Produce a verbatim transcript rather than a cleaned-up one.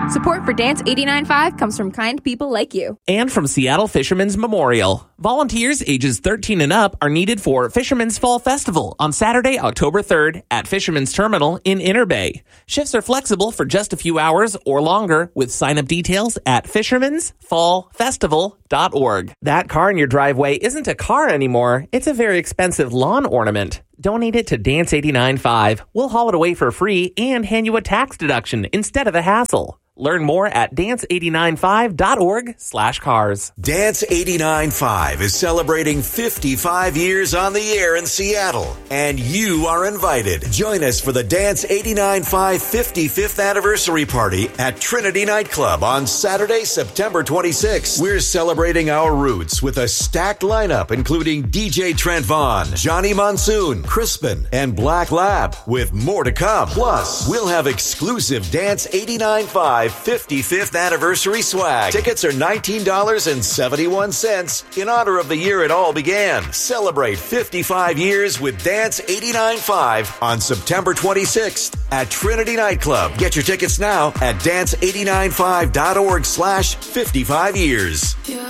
Support for Dance eighty-nine point five comes from kind people like you. And from Seattle Fishermen's Memorial. Volunteers ages thirteen and up are needed for Fisherman's Fall Festival on Saturday, October third at Fisherman's Terminal in Inner Bay. Shifts are flexible for just a few hours or longer with sign-up details at fishermans fall festival dot org. That car in your driveway isn't a car anymore. It's a very expensive lawn ornament. Donate it to Dance eighty-nine point five. We'll haul it away for free and hand you a tax deduction instead of a hassle. Learn more at dance eight nine five dot org slash cars. Dance eighty-nine point five is celebrating fifty-five years on the air in Seattle, and you are invited. Join us for the Dance eighty-nine point five fifty-fifth anniversary party at Trinity Nightclub on Saturday, September twenty-sixth. We're celebrating our roots with a stacked lineup including D J Trent Vaughn, Johnny Monsoon, Crispin, and Black Lab, with more to come. Plus, we'll have exclusive Dance eighty-nine point five fifty-fifth anniversary swag. Tickets are nineteen dollars and seventy-one cents in honor of the year it all began. Celebrate fifty-five years with Dance eighty-nine point five on September twenty-sixth at Trinity Nightclub. Get your tickets now at dance eighty-nine point five dot org slash fifty-five years.